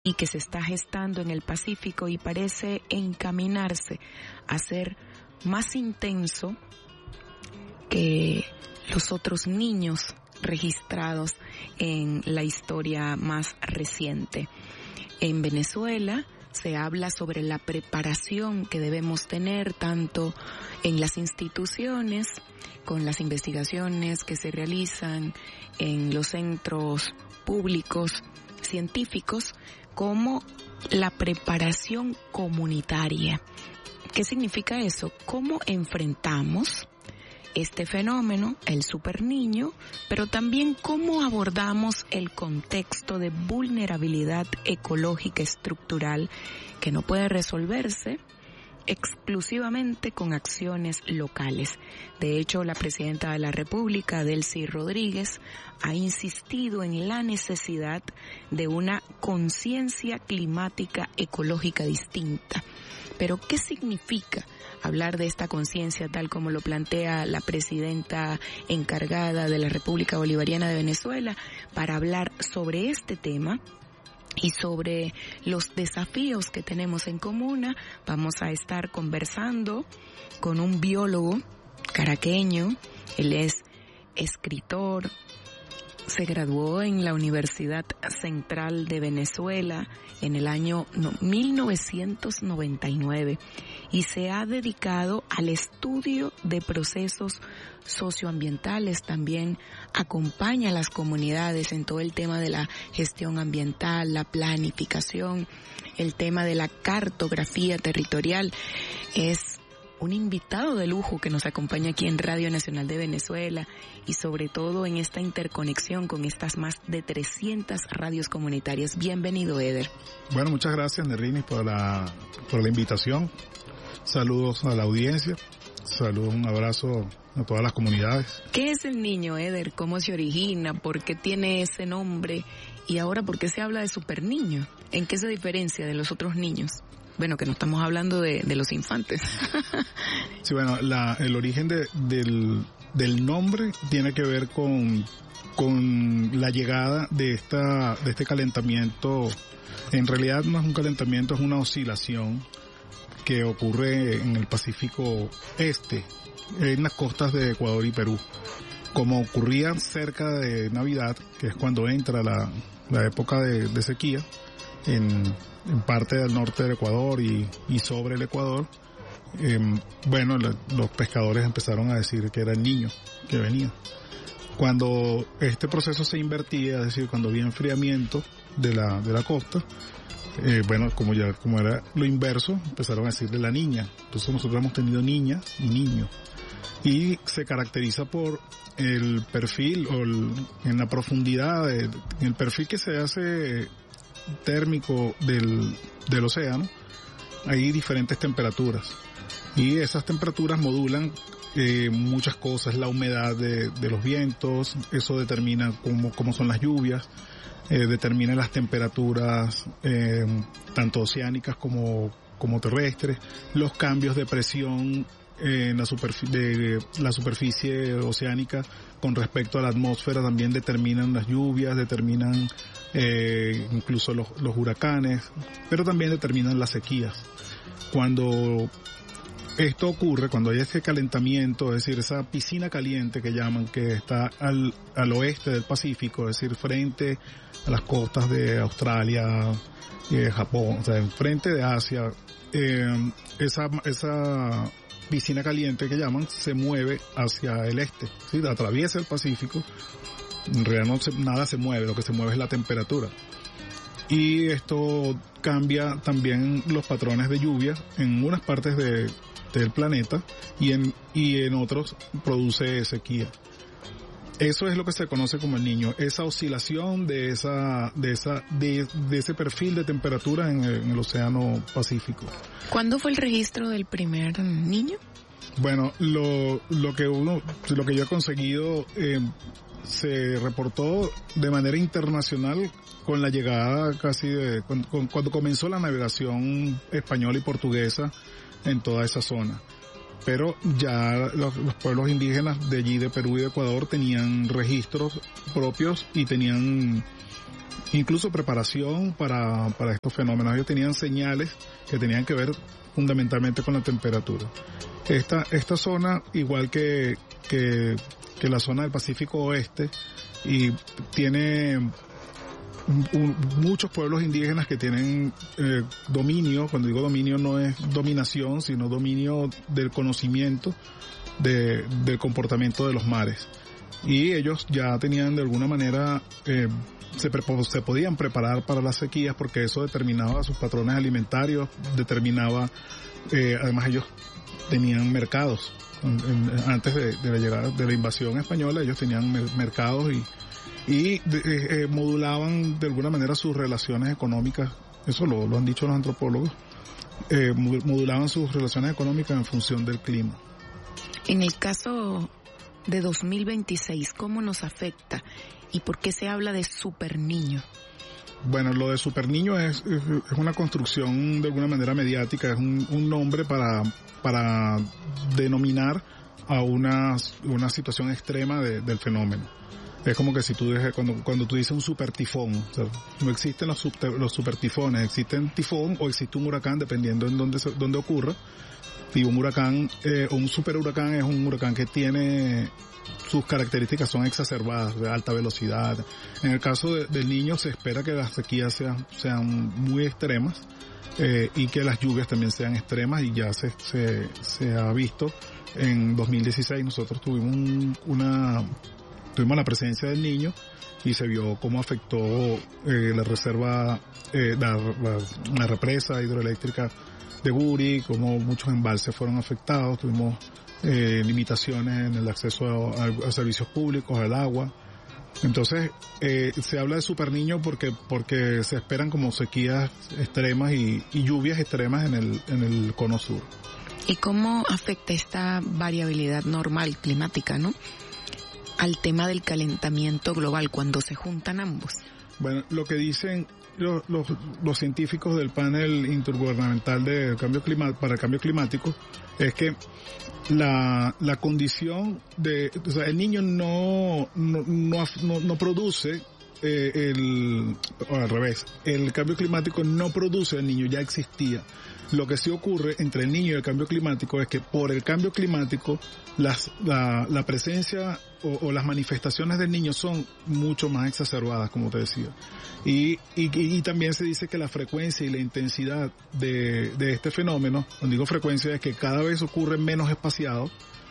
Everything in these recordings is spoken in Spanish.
y que se está gestando en el Pacífico y parece encaminarse a ser más intenso que los otros niños registrados en la historia más reciente. En Venezuela se habla sobre la preparación que debemos tener tanto en las instituciones, con las investigaciones que se realizan en los centros públicos científicos, como la preparación comunitaria. ¿Qué significa eso? ¿Cómo enfrentamos este fenómeno, el superniño, pero también cómo abordamos el contexto de vulnerabilidad ecológica estructural que no puede resolverse exclusivamente con acciones locales? De hecho, la presidenta de la República, Delcy Rodríguez, ha insistido en la necesidad de una conciencia climática ecológica distinta. Pero, ¿qué significa hablar de esta conciencia tal como lo plantea la presidenta encargada de la República Bolivariana de Venezuela? Para hablar sobre este tema y sobre los desafíos que tenemos en comuna, vamos a estar conversando con un biólogo caraqueño. Él es escritor, se graduó en la Universidad Central de Venezuela en el año 1999 y se ha dedicado al estudio de procesos socioambientales. También acompaña a las comunidades en todo el tema de la gestión ambiental, la planificación, el tema de la cartografía territorial. Es un invitado de lujo que nos acompaña aquí en Radio Nacional de Venezuela y sobre todo en esta interconexión con estas más de 300 radios comunitarias. Bienvenido, Eder. Bueno, muchas gracias, Nerrini, por la invitación. Saludos a la audiencia, saludos, un abrazo a todas las comunidades. ¿Qué es el niño, Eder? ¿Cómo se origina? ¿Por qué tiene ese nombre? Y ahora, ¿por qué se habla de superniño? ¿En qué se diferencia de los otros niños? Bueno, que no estamos hablando de los infantes. Sí, bueno, el origen del nombre tiene que ver con la llegada de este calentamiento. En realidad no es un calentamiento, es una oscilación que ocurre en el Pacífico Este, en las costas de Ecuador y Perú. Como ocurría cerca de Navidad, que es cuando entra la época de sequía, en parte del norte del Ecuador y sobre el Ecuador, los pescadores empezaron a decir que era el niño que venía. Cuando este proceso se invertía, es decir, cuando había enfriamiento de la costa, como era lo inverso, empezaron a decirle la niña. Entonces nosotros hemos tenido niña y niño. Y se caracteriza por el perfil en la profundidad, en el perfil que se hace térmico del océano. Hay diferentes temperaturas y esas temperaturas modulan muchas cosas, la humedad de los vientos, eso determina cómo son las lluvias, determina las temperaturas tanto oceánicas como terrestres, los cambios de presión en la superficie oceánica con respecto a la atmósfera también determinan las lluvias, determinan incluso los huracanes, pero también determinan las sequías. Cuando esto ocurre, cuando hay ese calentamiento, es decir, esa piscina caliente que llaman, que está al oeste del Pacífico, es decir, frente a las costas de Australia, Japón, o sea, frente de Asia, esa piscina caliente que llaman se mueve hacia el este, ¿sí? Atraviesa el Pacífico. En realidad nada se mueve, lo que se mueve es la temperatura. Y esto cambia también los patrones de lluvia en unas partes del planeta y en otros produce sequía. Eso es lo que se conoce como el niño, esa oscilación de ese perfil de temperatura en el océano Pacífico. ¿Cuándo fue el registro del primer niño? Bueno, lo que yo he conseguido se reportó de manera internacional con la llegada cuando comenzó la navegación española y portuguesa en toda esa zona. Pero ya los pueblos indígenas de allí, de Perú y de Ecuador, tenían registros propios y tenían incluso preparación para estos fenómenos. Ellos tenían señales que tenían que ver fundamentalmente con la temperatura. Esta zona, igual que la zona del Pacífico Oeste, y tiene muchos pueblos indígenas que tienen dominio. Cuando digo dominio no es dominación, sino dominio del conocimiento del comportamiento de los mares. Y ellos ya tenían de alguna manera, se podían preparar para las sequías, porque eso determinaba sus patrones alimentarios, además ellos tenían mercados. Antes de la llegada de la invasión española, ellos tenían mercados y modulaban de alguna manera sus relaciones económicas. Eso lo han dicho los antropólogos. Modulaban sus relaciones económicas en función del clima. En el caso de 2026, ¿cómo nos afecta y por qué se habla de superniño? Bueno, lo de superniño es una construcción de alguna manera mediática, es un nombre para denominar a una situación extrema del fenómeno. Es como que si tú cuando tú dices un supertifón, o sea, no existen los supertifones, existen tifón o existe un huracán dependiendo en dónde ocurra. Y un huracán o un superhuracán es un huracán que tiene sus características son exacerbadas, de alta velocidad. En el caso del Niño se espera que las sequías sean muy extremas y que las lluvias también sean extremas, y ya se ha visto. En 2016 nosotros tuvimos la presencia del Niño y se vio cómo afectó la reserva, la represa hidroeléctrica de Guri, como muchos embalses fueron afectados. Tuvimos limitaciones en el acceso a servicios públicos, al agua. Entonces se habla de superniño porque se esperan como sequías extremas y lluvias extremas en el cono sur. ¿Y cómo afecta esta variabilidad normal climática, no, al tema del calentamiento global cuando se juntan ambos? Bueno, lo que dicen los científicos del panel intergubernamental para el cambio climático es que la condición o sea, el Niño no produce al revés, el cambio climático no produce el Niño, ya existía. Lo que sí ocurre entre el Niño y el cambio climático es que por el cambio climático la presencia o las manifestaciones del Niño son mucho más exacerbadas, como te decía. Y también se dice que la frecuencia y la intensidad de este fenómeno, cuando digo frecuencia es que cada vez ocurre menos espaciado.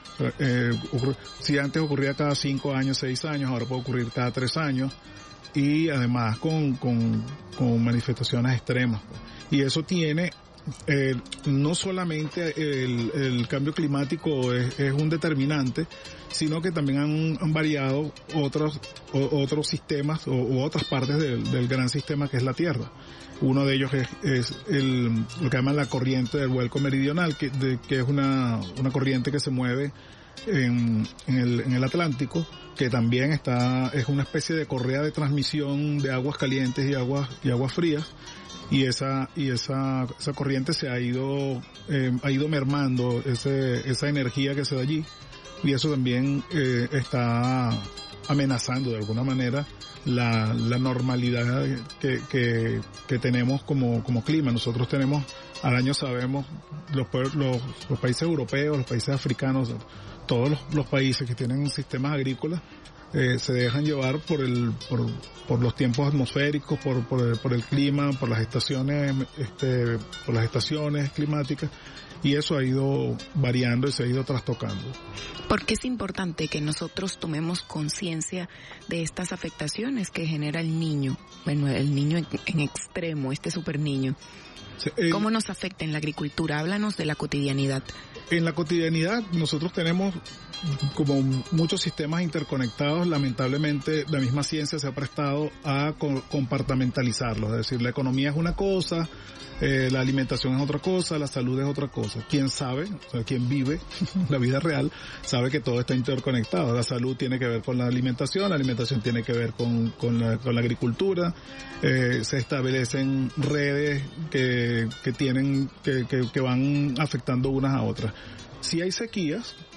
Si antes ocurría cada 5 años, 6 años, ahora puede ocurrir cada 3 años. Y además con manifestaciones extremas. Y eso tiene no solamente el cambio climático es un determinante, sino que también han variado otros sistemas o otras partes del gran sistema que es la Tierra. Uno de ellos es lo que llaman la corriente del vuelco meridional, que es una corriente que se mueve en el Atlántico, que también es una especie de correa de transmisión de aguas calientes y aguas frías, y esa corriente se ha ido mermando esa energía que se da allí, y eso también está amenazando de alguna manera la normalidad que tenemos como clima. Nosotros tenemos, al año sabemos, los países europeos, los países africanos, todos los países que tienen sistemas agrícolas se dejan llevar por los tiempos atmosféricos, por el clima, por las estaciones climáticas, y eso ha ido variando y se ha ido trastocando. ¿Por qué es importante que nosotros tomemos conciencia de estas afectaciones que genera el Niño? Bueno, el Niño en extremo, este superniño. ¿Cómo nos afecta en la agricultura? Háblanos de la cotidianidad. En la cotidianidad nosotros tenemos como muchos sistemas interconectados. Lamentablemente la misma ciencia se ha prestado a compartamentalizarlos, es decir, la economía es una cosa, la alimentación es otra cosa, la salud es otra cosa. Quien sabe, o sea, quien vive la vida real, sabe que todo está interconectado. La salud tiene que ver con la alimentación tiene que ver con la agricultura, se establecen redes que van afectando unas a otras. Si hay sequías,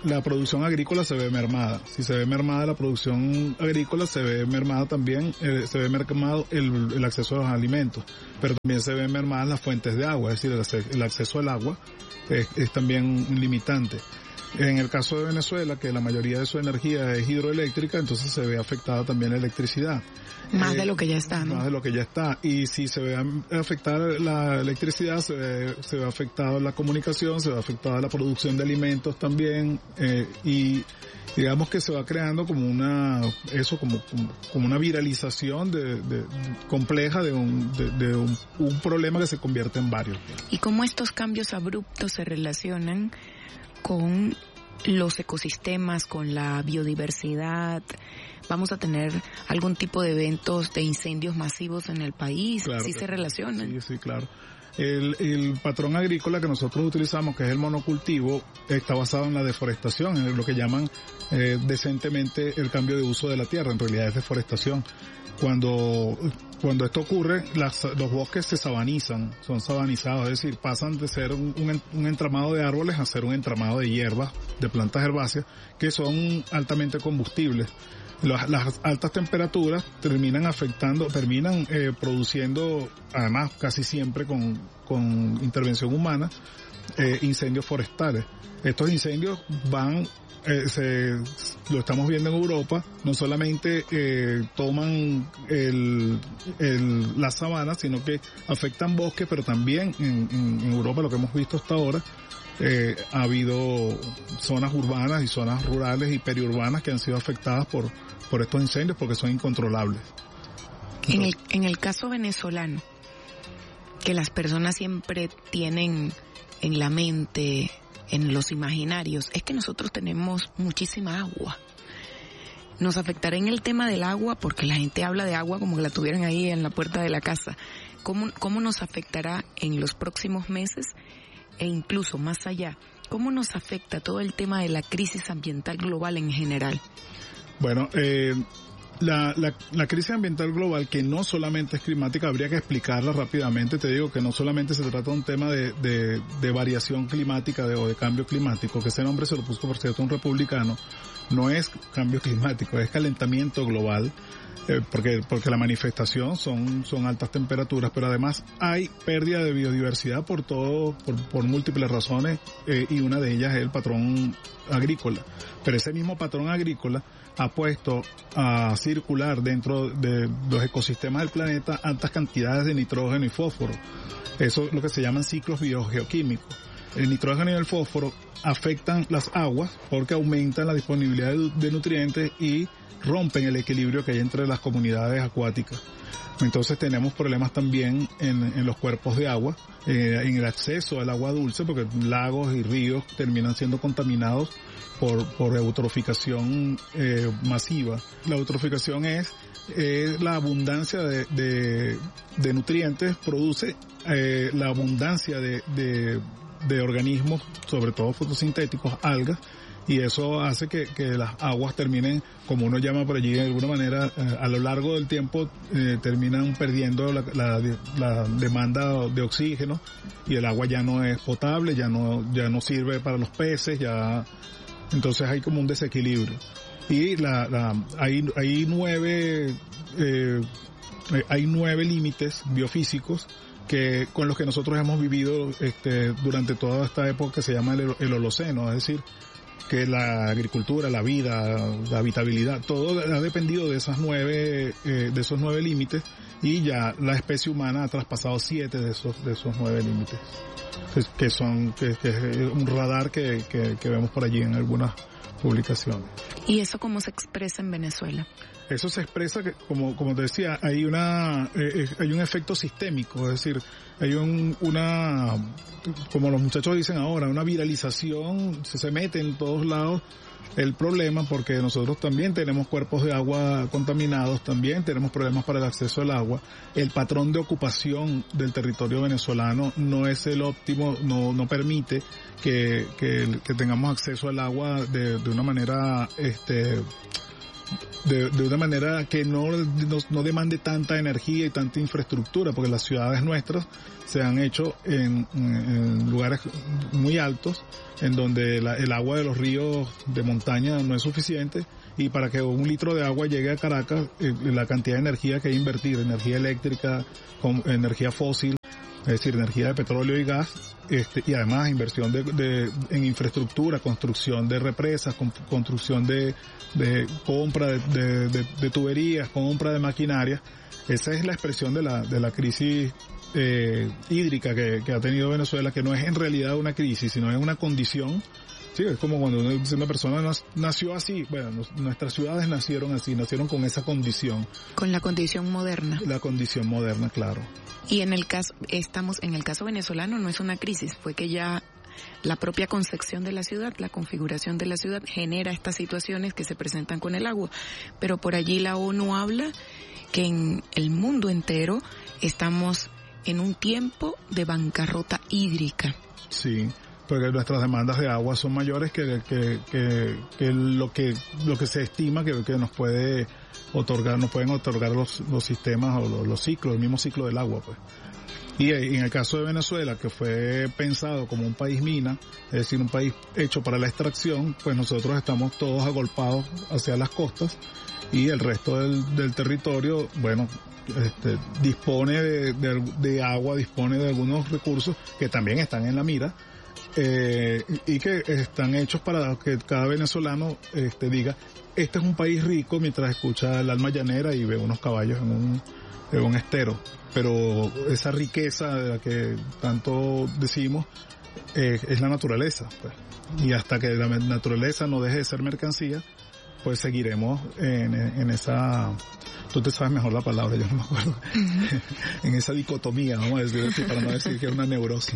la producción agrícola se ve mermada. Si se ve mermada la producción agrícola, se ve mermada también, se ve mermado el acceso a los alimentos, pero también se ven mermadas las fuentes de agua, es decir, el acceso al agua es también un limitante. En el caso de Venezuela, que la mayoría de su energía es hidroeléctrica, entonces se ve afectada también la electricidad. Más de lo que ya está, ¿no? Más de lo que ya está. Y si se ve afectada la electricidad, se ve afectada la comunicación, se ve afectada la producción de alimentos también, y digamos que se va creando como una viralización compleja de un problema que se convierte en varios. ¿Y cómo estos cambios abruptos se relacionan con los ecosistemas, con la biodiversidad? ¿Vamos a tener algún tipo de eventos de incendios masivos en el país? Claro, ¿Sí se relacionan? Sí, claro. El patrón agrícola que nosotros utilizamos, que es el monocultivo, está basado en la deforestación, en lo que llaman decentemente el cambio de uso de la tierra. En realidad es deforestación. Cuando esto ocurre, los bosques se sabanizan, son sabanizados, es decir, pasan de ser un entramado de árboles a ser un entramado de hierbas, de plantas herbáceas, que son altamente combustibles. Las altas temperaturas terminan produciendo, además casi siempre con intervención humana, incendios forestales. Estos incendios lo estamos viendo en Europa, no solamente toman las sabanas, sino que afectan bosques, pero también en Europa, lo que hemos visto hasta ahora, ha habido zonas urbanas y zonas rurales y periurbanas que han sido afectadas por estos incendios porque son incontrolables. En el caso venezolano, que las personas siempre tienen en la mente, en los imaginarios, es que nosotros tenemos muchísima agua. Nos afectará en el tema del agua, porque la gente habla de agua como que la tuvieran ahí en la puerta de la casa. ¿Cómo nos afectará en los próximos meses e incluso más allá? ¿Cómo nos afecta todo el tema de la crisis ambiental global en general? Bueno, la crisis ambiental global, que no solamente es climática, habría que explicarla rápidamente. Te digo que no solamente se trata de un tema de variación climática o de cambio climático, que ese nombre se lo puso, por cierto, un republicano. No es cambio climático, es calentamiento global, porque la manifestación son altas temperaturas, pero además hay pérdida de biodiversidad por múltiples razones, y una de ellas es el patrón agrícola. Pero ese mismo patrón agrícola ha puesto a circular dentro de los ecosistemas del planeta altas cantidades de nitrógeno y fósforo. Eso es lo que se llaman ciclos biogeoquímicos. El nitrógeno y el fósforo afectan las aguas porque aumentan la disponibilidad de nutrientes y rompen el equilibrio que hay entre las comunidades acuáticas. Entonces tenemos problemas también en los cuerpos de agua, en el acceso al agua dulce, porque lagos y ríos terminan siendo contaminados por eutroficación masiva. La eutroficación es la abundancia de nutrientes, produce la abundancia de organismos, sobre todo fotosintéticos, algas, y eso hace que las aguas terminen, como uno llama por allí de alguna manera, a lo largo del tiempo terminan perdiendo la demanda de oxígeno, y el agua ya no es potable, ya no sirve para los peces, entonces hay como un desequilibrio. Y hay 9 límites biofísicos con los que nosotros hemos vivido durante toda esta época que se llama el Holoceno, es decir, que la agricultura, la vida, la habitabilidad, todo ha dependido de esos 9 límites, y ya la especie humana ha traspasado 7 de esos 9 límites, que es un radar que vemos por allí en algunas publicaciones. ¿Y eso cómo se expresa en Venezuela? Eso se expresa que, como te decía, hay un efecto sistémico, es decir, hay como los muchachos dicen ahora, una viralización, se mete en todos lados el problema, porque nosotros también tenemos cuerpos de agua contaminados, también tenemos problemas para el acceso al agua. El patrón de ocupación del territorio venezolano no es el óptimo, no permite que tengamos acceso al agua de una manera de una manera que no demande tanta energía y tanta infraestructura, porque las ciudades nuestras se han hecho en lugares muy altos, en donde el agua de los ríos de montaña no es suficiente, y para que 1 litro de agua llegue a Caracas, la cantidad de energía que hay que invertir, energía eléctrica, energía fósil, es decir, energía de petróleo y gas, y además inversión en infraestructura, construcción de represas, construcción de compra de tuberías, compra de maquinaria. Esa es la expresión de la crisis hídrica que ha tenido Venezuela, que no es en realidad una crisis, sino es una condición. Sí, es como cuando una persona nació así. Bueno, nuestras ciudades nacieron así, nacieron con esa condición. Con la condición moderna. La condición moderna, claro. Y en el caso venezolano no es una crisis, fue que ya la propia concepción de la ciudad, la configuración de la ciudad genera estas situaciones que se presentan con el agua. Pero por allí la ONU habla que en el mundo entero estamos en un tiempo de bancarrota hídrica. Sí, porque nuestras demandas de agua son mayores que lo que se estima que nos pueden otorgar los sistemas o los ciclos, el mismo ciclo del agua, pues. Y en el caso de Venezuela, que fue pensado como un país mina, es decir, un país hecho para la extracción, pues nosotros estamos todos agolpados hacia las costas, y el resto del territorio, bueno, dispone de agua, dispone de algunos recursos que también están en la mira, y que están hechos para que cada venezolano diga, este es un país rico, mientras escucha el alma llanera y ve unos caballos en un estero. Pero esa riqueza de la que tanto decimos es la naturaleza, pues. Y hasta que la naturaleza no deje de ser mercancía, pues seguiremos en esa... Tú te sabes mejor la palabra, yo no me acuerdo. En esa dicotomía, vamos a decir, para no decir que es una neurosis.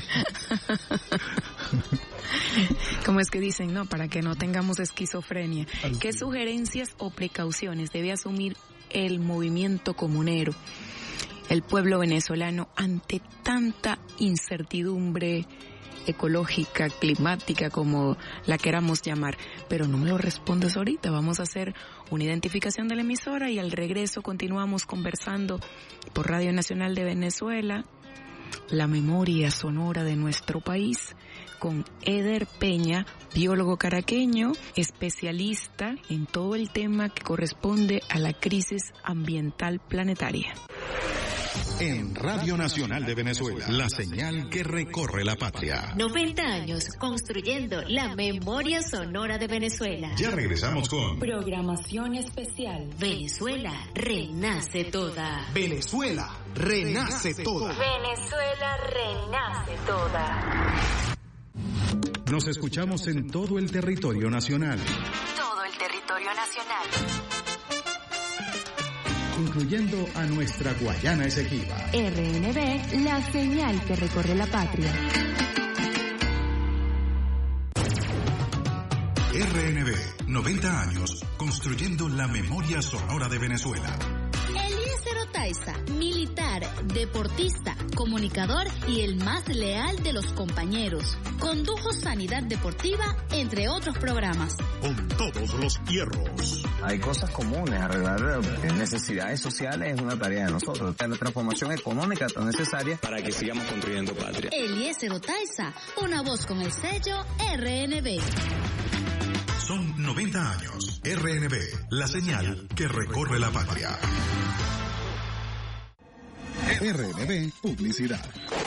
Como es que dicen, ¿no? Para que no tengamos esquizofrenia. ¿Qué sugerencias o precauciones debe asumir el movimiento comunero, el pueblo venezolano, ante tanta incertidumbre ecológica, climática, como la queramos llamar? Pero no me lo respondes ahorita. Vamos a hacer una identificación de la emisora y al regreso continuamos conversando por Radio Nacional de Venezuela, la memoria sonora de nuestro país, con Eder Peña, biólogo caraqueño, especialista en todo el tema que corresponde a la crisis ambiental planetaria. En Radio Nacional de Venezuela, la señal que recorre la patria. 90 años construyendo la memoria sonora de Venezuela. Ya regresamos con programación especial. Venezuela renace toda. Venezuela renace toda. Venezuela renace toda. Nos escuchamos en todo el territorio nacional. Todo el territorio nacional. Incluyendo a nuestra Guayana Esequiba. RNB, la señal que recorre la patria. RNB, 90 años, construyendo la memoria sonora de Venezuela. Eliezer Otaiza, militar, deportista, comunicador y el más leal de los compañeros. Condujo Sanidad Deportiva, entre otros programas. Con todos los hierros. Hay cosas comunes, arreglar necesidades sociales es una tarea de nosotros. La transformación económica tan necesaria para que sigamos construyendo patria. Eliezer Otaiza, una voz con el sello RNB. Son 90 años. RNB, la señal que recorre la patria. RNB Publicidad.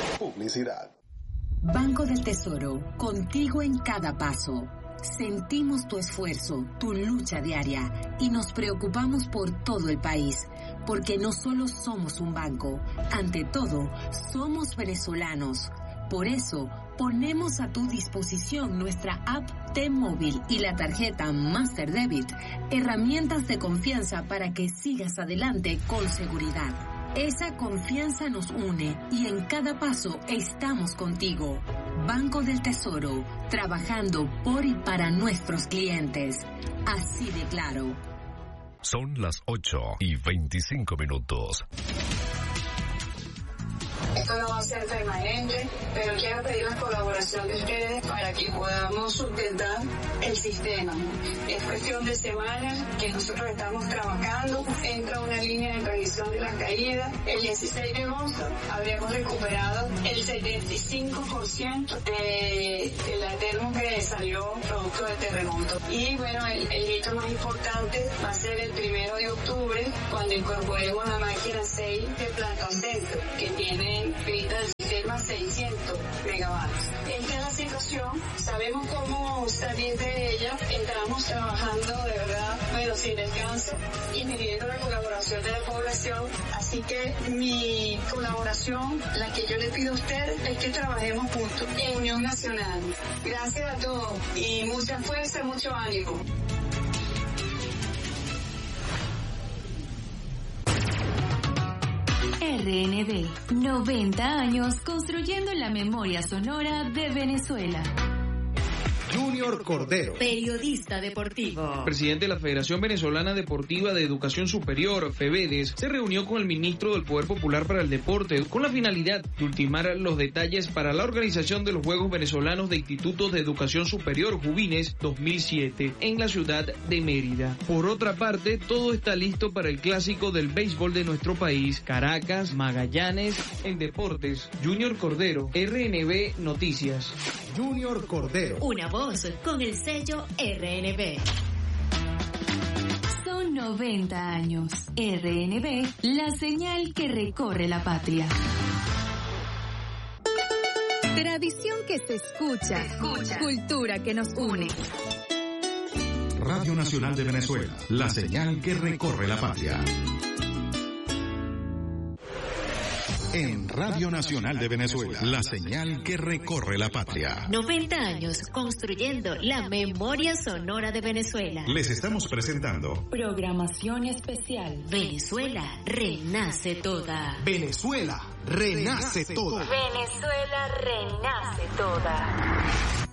Banco del Tesoro, contigo en cada paso. Sentimos tu esfuerzo, tu lucha diaria y nos preocupamos por todo el país, porque no solo somos un banco, ante todo, somos venezolanos. Por eso, ponemos a tu disposición nuestra app T-Móvil y la tarjeta Master Debit, herramientas de confianza para que sigas adelante con seguridad. Esa confianza nos une y en cada paso estamos contigo. Banco del Tesoro, trabajando por y para nuestros clientes. Así de claro. Son las 8:25. Esto no va va a ser permanente, pero quiero pedir la colaboración de ustedes para que podamos sustentar el sistema. Es cuestión de semanas que nosotros estamos trabajando. Entra una línea de previsión de la caída. El 16 de agosto habremos recuperado el 75% de la termo que salió producto del terremoto. Y bueno, el hito más importante va a ser el 1 de octubre, cuando incorporemos la máquina 6 de planta centro, que tiene inscrita el sistema 600 megavatios. Esta es la situación, sabemos cómo salir de ella, estamos trabajando de verdad, pero sin descanso, y pidiendo la colaboración de la población. Así que mi colaboración, la que yo le pido a usted, es que trabajemos juntos en Unión Nacional. Gracias a todos y mucha fuerza, mucho ánimo. RNB, 90 años construyendo la memoria sonora de Venezuela. Junior Cordero, periodista deportivo. Presidente de la Federación Venezolana Deportiva de Educación Superior, FEVEDES, se reunió con el ministro del Poder Popular para el Deporte con la finalidad de ultimar los detalles para la organización de los Juegos Venezolanos de Institutos de Educación Superior Juvines 2007 en la ciudad de Mérida. Por otra parte, todo está listo para el clásico del béisbol de nuestro país, Caracas, Magallanes. En deportes, Junior Cordero, RNB Noticias. Junior Cordero. Una voz con el sello RNB. Son 90 años. RNB, la señal que recorre la patria. Tradición que se escucha. Cultura que nos une. Radio Nacional de Venezuela, la señal que recorre la patria. En Radio Nacional de Venezuela, la señal que recorre la patria. 90 años construyendo la memoria sonora de Venezuela. Les estamos presentando Programación especial. Venezuela renace toda. Venezuela renace toda. Venezuela renace toda.